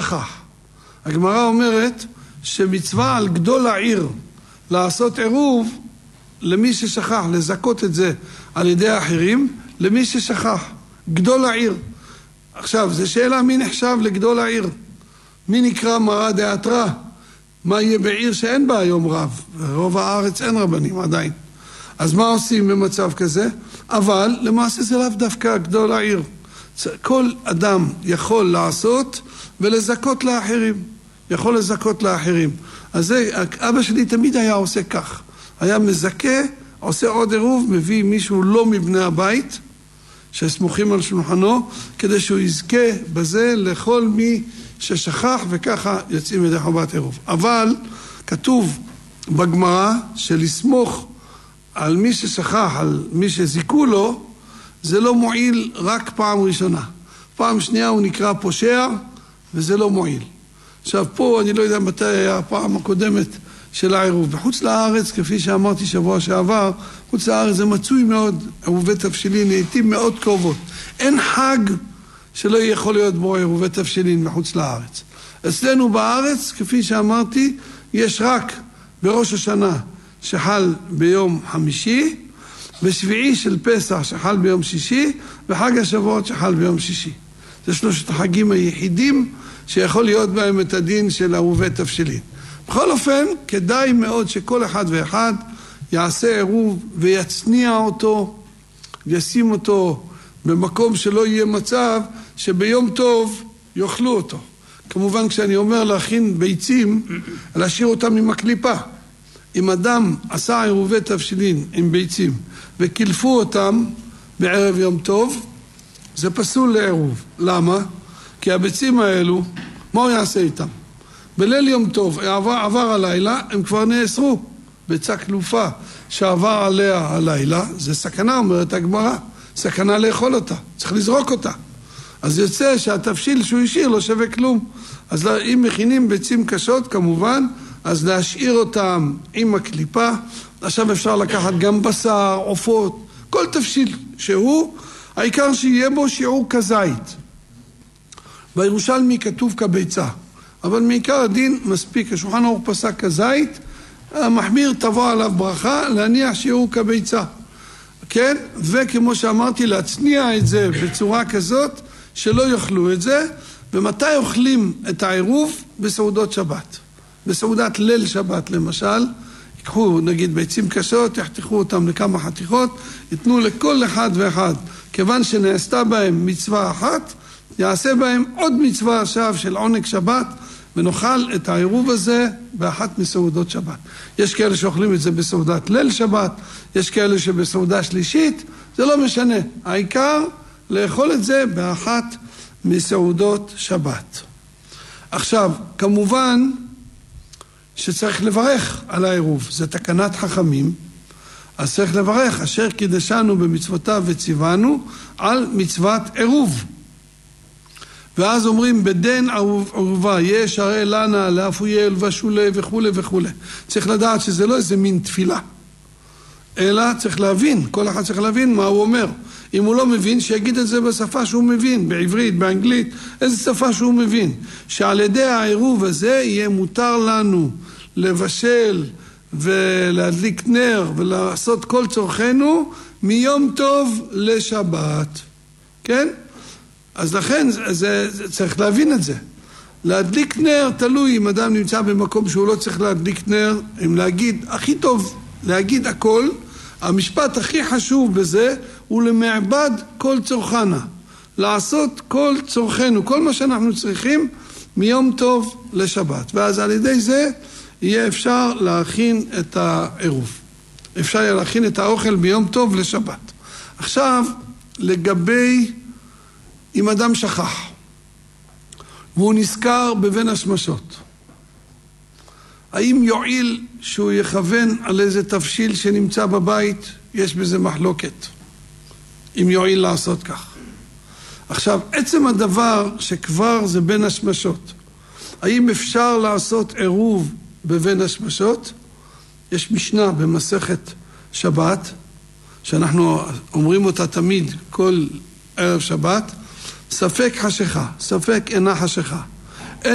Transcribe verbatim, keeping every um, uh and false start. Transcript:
שכח. הגמרא אומרת שמצווה על גדול העיר לעשות עירוב למי ששכח, לזכות את זה על ידי האחרים, למי ששכח, גדול העיר. עכשיו, זו שאלה מי נחשב לגדול העיר? מי נקרא מרא דאתרא? מה יהיה בעיר שאין בה היום רב? ברוב הארץ אין רבנים עדיין. אז מה עושים במצב כזה? אבל למעשה זה לאו דווקא גדול העיר. כל אדם יכול לעשות ולזכות לאחרים. יכול לזכות לאחרים. אז זה, אבא שלי תמיד היה עושה כך. היה מזכה, עושה עוד עירוב, מביא מישהו לא מבני הבית, שסמוכים על שולחנו, כדי שהוא יזכה בזה לכל מי ששכח, וככה יוצאים ידי חובת עירוב. אבל כתוב בגמרא שלסמוך על מי ששכח, על מי שזיקו לו, זה לא מועיל רק פעם ראשונה. פעם שנייה הוא נקרא פושע, וזה לא מועיל. עכשיו פה אני לא יודע מתי היה הפעם הקודמת של העירוב. בחוץ לארץ, כפי שאמרתי שבוע שעבר, חוץ לארץ זה מצוי מאוד, עירובי תבשילין לעתים מאוד קרובות. אין חג שלא יכול להיות בו עירובי תבשילין מחוץ לארץ. אצלנו בארץ, כפי שאמרתי, יש רק בראש השנה שחל ביום חמישי, בשביעי של פסח שחל ביום שישי, וחג השבועות שחל ביום שישי. זה שלושת החגים היחידים שיכול להיות בהם את הדין של עירובי תבשילין. בכל אופן, כדאי מאוד שכל אחד ואחד יעשה עירוב ויצניע אותו, וישים אותו במקום שלא יהיה מצב שביום טוב יאכלו אותו. כמובן כשאני אומר להכין ביצים, להשאיר אותם עם הקליפה. אם אדם עשה עירובי תבשילין עם ביצים וקילפו אותם בערב יום טוב, זה פסול לעירוב. למה? כי הביצים האלו, מה הוא יעשה איתם? בליל יום טוב, עבר, עבר הלילה, הם כבר נאסרו. ביצה קלופה שעבר עליה הלילה, זה סכנה, אומרת הגמרא. סכנה לאכול אותה, צריך לזרוק אותה. אז יוצא שהתבשיל שהוא השאיר לא שווה כלום. אז אם מכינים ביצים קשות, כמובן, אז להשאיר אותם עם הקליפה. עכשיו אפשר לקחת גם בשר, עופות, כל תבשיל שהוא, העיקר שיהיה בו שיעור כזית. בירושלמי כתוב כביצה, אבל מעיקר הדין מספיק, השולחן ערוך פסק כזית, המחמיר תבוא עליו ברכה, להניח שיעור כביצה. כן? וכמו שאמרתי, להצניע את זה בצורה כזאת, שלא יאכלו את זה. ומתי אוכלים את העירוב? בסעודות שבת. בסעודת ליל שבת למשל, ייקחו נגיד ביצים קשות, יחתכו אותם לכמה חתיכות, ייתנו לכל אחד ואחד. כיוון שנעשתה בהם מצווה אחת, יעשה בהם עוד מצווה עכשיו של עונג שבת, ונאכל את העירוב הזה באחת מסעודות שבת. יש כאלה שאוכלים את זה בסעודת ליל שבת, יש כאלה שבסעודה שלישית, זה לא משנה. העיקר לאכול את זה באחת מסעודות שבת. עכשיו, כמובן שצריך לברך על העירוב, זה תקנת חכמים, אז צריך לברך, אשר קידשנו במצוותיו וציוונו על מצוות עירוב. ואז אומרים, בדין ערובה, יש הרי לנה, לאפו יהיה ולבשולה וכו' וכו'. צריך לדעת שזה לא איזה מין תפילה, אלא צריך להבין, כל אחד צריך להבין מה הוא אומר. אם הוא לא מבין, שיגיד את זה בשפה שהוא מבין, בעברית, באנגלית, איזה שפה שהוא מבין. שעל ידי העירוב הזה יהיה מותר לנו לבשל ולהדליק נר ולעשות כל צורכנו מיום טוב לשבת. כן? אז לכן זה, זה, זה, צריך להבין את זה. להדליק נר תלוי אם אדם נמצא במקום שהוא לא צריך להדליק נר, אם להגיד, הכי טוב להגיד הכל, המשפט הכי חשוב בזה הוא למעבד כל צורכנה. לעשות כל צורכנו, כל מה שאנחנו צריכים מיום טוב לשבת. ואז על ידי זה יהיה אפשר להכין את העירוב. אפשר יהיה להכין את האוכל ביום טוב לשבת. עכשיו, לגבי אם אדם שכח, והוא נזכר בבין השמשות, האם יועיל שהוא יכוון על איזה תבשיל שנמצא בבית? יש בזה מחלוקת, אם יועיל לעשות כך. עכשיו, עצם הדבר שכבר זה בין השמשות, האם אפשר לעשות עירוב בבין השמשות? יש משנה במסכת שבת, שאנחנו אומרים אותה תמיד כל ערב שבת, ספק חשיכה, ספק אינה חשיכה.